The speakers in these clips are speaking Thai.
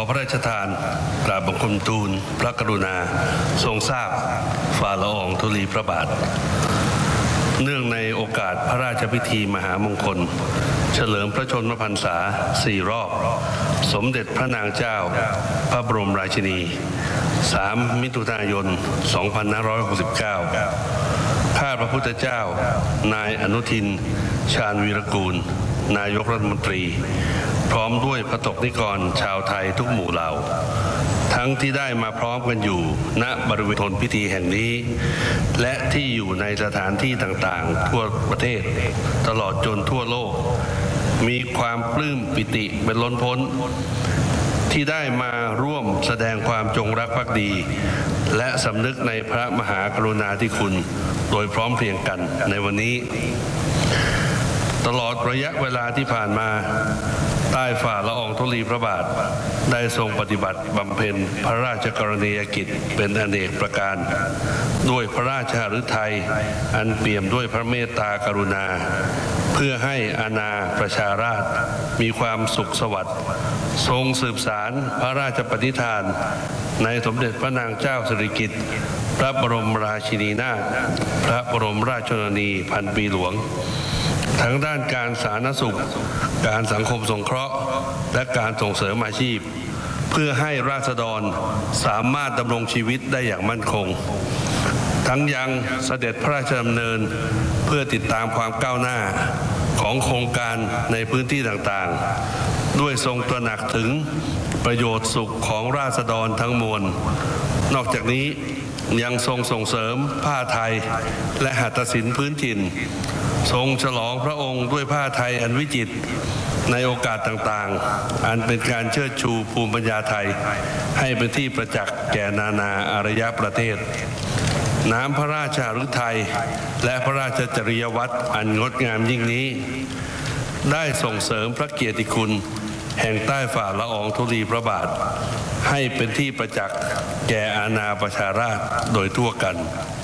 พระราชทานกราบบังคมทูลพระกรุณาทรงทราบฝ่าละอองธุลีพระบาทเนื่องในโอกาสพระราชพิธีมหามงคลเฉลิมพระชนมพรรษา4 รอบสมเด็จพระนางเจ้าพระบรมราชินี3 มิถุนายน 2569 ข้าพระพุทธเจ้านายอนุทินชาญวีรกูลนายกรัฐมนตรีพร้อมด้วยพระสงฆ์นิกรชาวไทยทุกหมู่เหล่าทั้งที่ได้มาพร้อมกันอยู่ณบริเวณพิธีแห่งนี้และที่อยู่ในสถานที่ต่างๆทั่วประเทศตลอดจนทั่วโลกมีความปลื้มปิติเป็นล้นพ้นที่ได้มาร่วมแสดงความจงรักภักดีและสำนึกในพระมหากรุณาธิคุณโดยพร้อมเพรียงกันในวันนี้ตลอดระยะเวลาที่ผ่านมาใต้ฝ่าละอองธุลีพระบาทได้ทรงปฏิบัติบำเพ็ญพระราชกรณียกิจเป็นอเนกประการด้วยพระราชฤทัยอันเปี่ยมด้วยพระเมตตากรุณาเพื่อให้อาณาประชาราษฎร์มีความสุขสวัสดิ์ทรงสืบสารพระราชปณิธานในสมเด็จพระนางเจ้าสิริกิติ์พระบรมราชินีนาถพระบรมราชชนนีพันปีหลวงทั้งด้านการสาธารณสุขการสังคมสงเคราะห์และการส่งเสริมอาชีพเพื่อให้ราษฎรสามารถดำรงชีวิตได้อย่างมั่นคงทั้งยังเสด็จพระราชดำเนินเพื่อติดตามความก้าวหน้าของโครงการในพื้นที่ต่างๆด้วยทรงตระหนักถึงประโยชน์สุขของราษฎรทั้งมวลนอกจากนี้ยังทรงส่งเสริมผ้าไทยและหัตถศิลป์พื้นถิ่นทรงฉลองพระองค์ด้วยผ้าไทยอันวิจิตรในโอกาสต่างๆอันเป็นการเชิดชูภูมิปัญญาไทยให้เป็นที่ประจักษ์แก่นานาอารยประเทศน้ำพระราชฤทัยและพระราชจริยวัตรอันงดงามยิ่งนี้ได้ส่งเสริมพระเกียรติคุณแห่งใต้ฝ่าละอองธุลีพระบาทให้เป็นที่ประจักษ์แก่อาณาประชาราษฎร์โดยทั่วกัน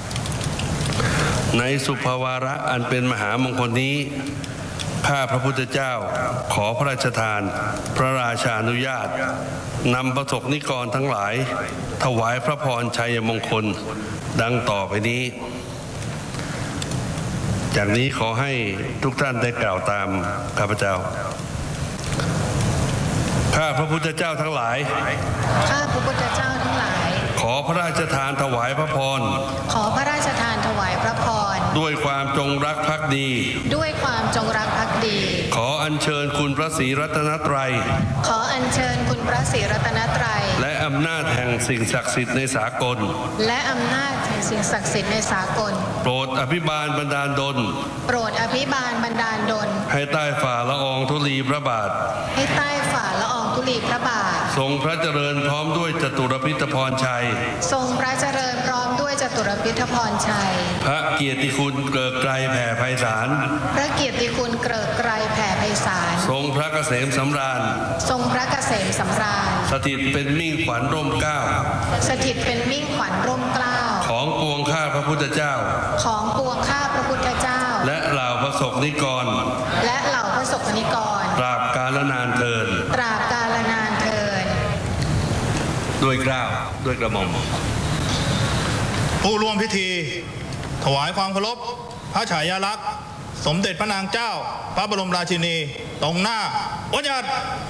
ในสุภวาระอันเป็นมหามงคลนี้ข้าพระพุทธเจ้าขอพระราชทานพระราชานุญาตนำประสบนิกรทั้งหลายถวายพระพรชัยมงคลดังต่อไปนี้จากนี้ขอให้ทุกท่านได้กล่าวตามข้าพเจ้าข้าพระพุทธเจ้าทั้งหลายข้าพระพุทธเจ้าทั้งหลายขอพระราชทานถวายพระพรขอพระราชทานถวายพระพรด้วยความจงรักภักดีด้วยความจงรักภักดีขออัญเชิญคุณพระศรีรัตนตรัยขออัญเชิญคุณพระศรีรัตนตรัยและอำนาจแห่งสิ่งศักดิ์สิทธิ์ในสากลและอำนาจแห่งสิ่งศักดิ์สิทธิ์ในสากลโปรดอภิบาลบันดาลดลโปรดอภิบาลบันดาลดลให้ใต้ฝ่าละอองธุลีพระบาทให้ใต้ฝ่าละอองธุลีพระบาททรงพระเจริญพร้อมด้วยจตุรพิธพรชัยทรงพระเจริญพร้อมด้วยจตุรพิธพรชัยพระเกียรติคุณเกริกไกรแผ่ไพศาลพระเกียรติคุณเกริกไกรแผ่ไพศาลทรงพระเกษมสำราญทรงพระเกษมสำราญสถิตเป็นมิ่งขวัญร่มเกล้าสถิตเป็นมิ่งขวัญร่มเกล้าของปวงข้าพระพุทธเจ้าของปวงข้าพระพุทธเจ้าและเหล่าพระสงฆ์นิกรและเหล่าพระสงฆ์นิกรตราบกาลนานเทินตราบกาลนานเทินด้วยเกล้าด้วยกระหม่อมผู้ร่วมพิธีถวายความเคารพพระฉายาลักษณ์สมเด็จพระนางเจ้าพระบรมราชินีตรงหน้าวัด